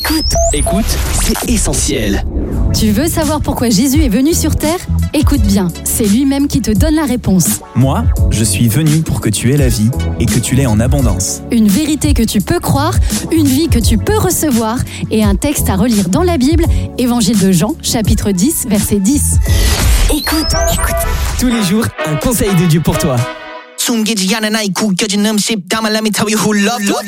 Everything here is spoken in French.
Écoute, c'est essentiel. Tu veux savoir pourquoi Jésus est venu sur terre ? Écoute bien, c'est lui-même qui te donne la réponse. Moi, je suis venu pour que tu aies la vie et que tu l'aies en abondance. Une vérité que tu peux croire, une vie que tu peux recevoir et un texte à relire dans la Bible, Évangile de Jean, chapitre 10, verset 10. Écoute. Tous les jours, un conseil de Dieu pour toi. 숨기지 않은 나의 구겨진 음식 담아 let me tell you who love